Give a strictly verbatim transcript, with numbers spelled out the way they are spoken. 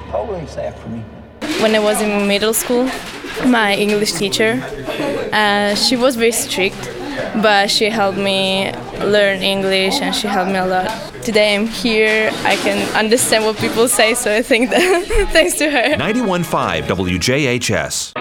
How will you say after me? When I was in middle school, my English teacher, uh, she was very strict, but she helped me learn English and she helped me a lot. Today I'm here, I can understand what people say, so I think that thanks to her. ninety-one point five W J H S.